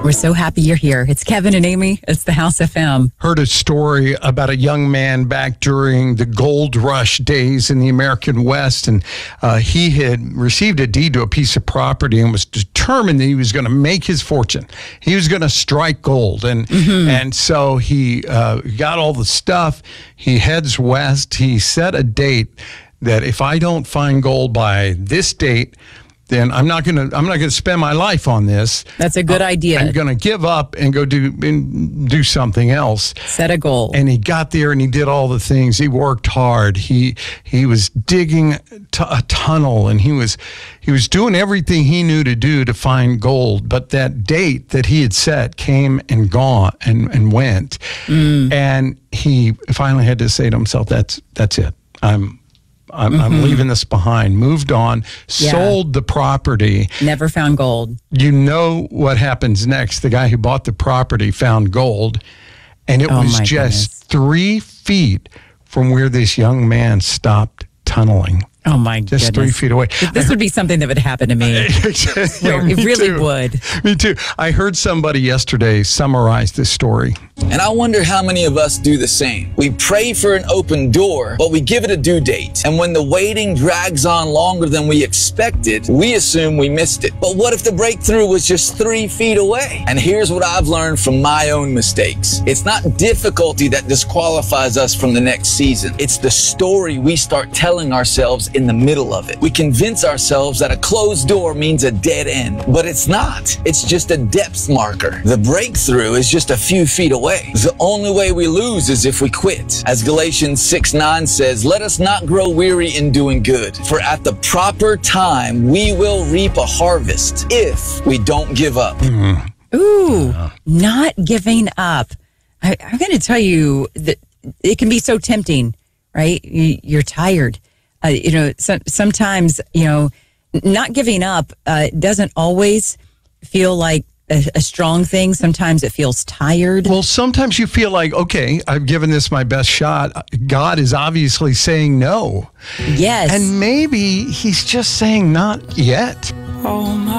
We're so happy you're here. It's Kevin and Amy. It's the House FM. Heard a story about a young man back during the gold rush days in the American West, and he had received a deed to a piece of property and was determined that he was going to make his fortune. He was going to strike gold, and so he got all the stuff. He heads west. He set a date that if I don't find gold by this date, then I'm not gonna spend my life on this. That's a good idea. I'm gonna give up and go do something else. Set a goal. And he got there and he did all the things. He worked hard. He was digging a tunnel, and he was doing everything he knew to do to find gold. But that date that he had set came and gone and went. And he finally had to say to himself, "That's it. I'm leaving this behind." Moved on, sold the property. Never found gold. You know what happens next. The guy who bought the property found gold, and it was just 3 feet from where this young man stopped tunneling. Oh, my goodness. Just 3 feet away. This would be something that would happen to me. It really would. Me too. I heard somebody yesterday summarize this story. And I wonder how many of us do the same. We pray for an open door, but we give it a due date. And when the waiting drags on longer than we expected, we assume we missed it. But what if the breakthrough was just 3 feet away? And here's what I've learned from my own mistakes. It's not difficulty that disqualifies us from the next season. It's the story we start telling ourselves in the middle of it. We convince ourselves that a closed door means a dead end, but it's not. It's just a depth marker. The breakthrough is just a few feet away. The only way we lose is if we quit. As Galatians 6:9 says, "Let us not grow weary in doing good, for at the proper time we will reap a harvest if we don't give up." Ooh, not giving up. I'm going to tell you that it can be so tempting, right? You're tired. Sometimes, not giving up doesn't always feel like a strong thing. Sometimes it feels tired. Well, sometimes you feel like, okay, I've given this my best shot. God is obviously saying no. Yes. And maybe he's just saying not yet. Oh, my.